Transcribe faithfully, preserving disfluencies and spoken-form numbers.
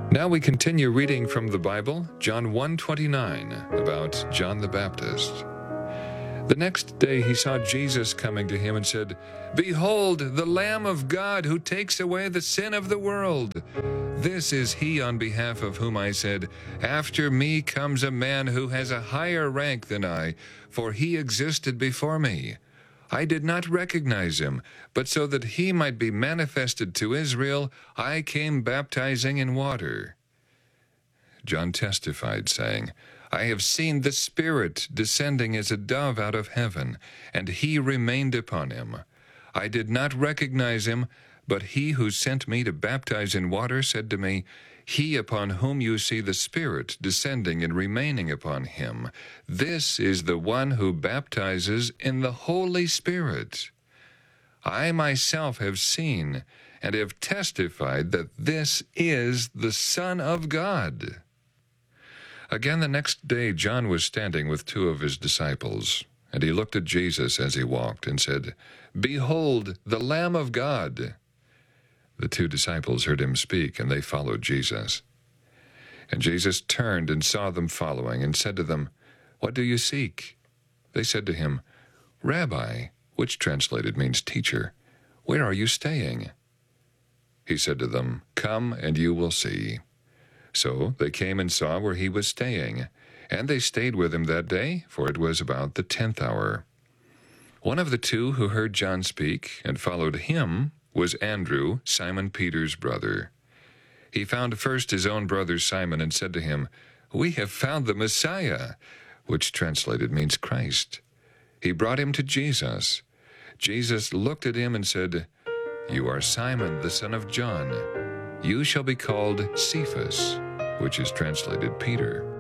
Now we continue reading from the Bible, John one twenty-nine, about John the Baptist. The next day he saw Jesus coming to him and said, "Behold, the Lamb of God who takes away the sin of the world. This is he on behalf of whom I said, After me comes a man who has a higher rank than I, for he existed before me. I did not recognize him, but so that he might be manifested to Israel, I came baptizing in water." John testified, saying, "I have seen the Spirit descending as a dove out of heaven, and he remained upon him. I did not recognize him, but he who sent me to baptize in water said to me, He upon whom you see the Spirit descending and remaining upon him, this is the one who baptizes in the Holy Spirit. I myself have seen and have testified that this is the Son of God." Again the next day John was standing with two of his disciples, and he looked at Jesus as he walked and said, "Behold, the Lamb of God." The two disciples heard him speak, and they followed Jesus. And Jesus turned and saw them following, and said to them, "What do you seek?" They said to him, "Rabbi," which translated means teacher, "where are you staying?" He said to them, "Come, and you will see." So they came and saw where he was staying, and they stayed with him that day, for it was about the tenth hour. One of the two who heard John speak and followed him was Andrew, Simon Peter's brother. He found first his own brother Simon and said to him, "We have found the Messiah," which translated means Christ. He brought him to Jesus. Jesus looked at him and said, "You are Simon, the son of John. You shall be called Cephas," which is translated Peter.